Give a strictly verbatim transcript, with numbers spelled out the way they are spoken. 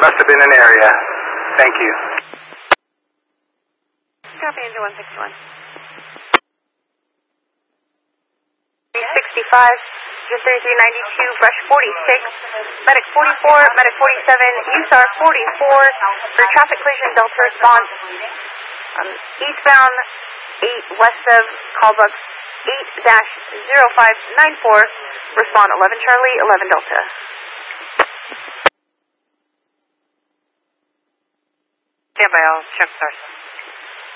Must have been an area. Thank you. Copy, engine one sixty-one. three sixty-five, thirty-three ninety-two, brush forty-six, medic forty-four, medic forty-seven, U S A R forty-four, for traffic collision, Delta response, um, eastbound eight west of Callbuck eight dash zero five nine four, respond eleven Charlie, eleven Delta. Standby, I'll check source.